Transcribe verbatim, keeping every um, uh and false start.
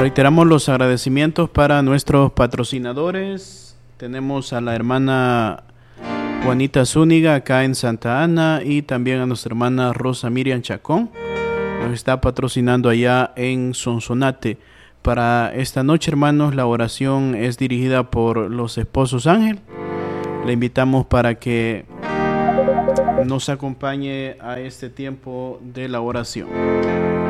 Reiteramos los agradecimientos para nuestros patrocinadores. Tenemos a la hermana Juanita Zúñiga acá en Santa Ana y también a nuestra hermana Rosa Miriam Chacón. Nos está patrocinando allá en Sonsonate. Para esta noche, hermanos, la oración es dirigida por los esposos Ángel. Le invitamos para que nos acompañe a este tiempo de la oración.